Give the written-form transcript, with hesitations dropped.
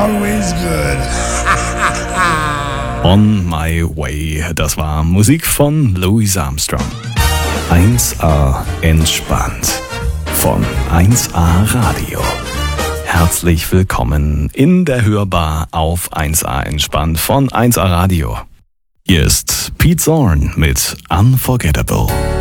always good. On My Way, das war Musik von Louis Armstrong. 1A entspannt von 1A Radio. Herzlich willkommen in der Hörbar auf 1A entspannt von 1A Radio. Hier ist Pete Zorn mit Unforgettable.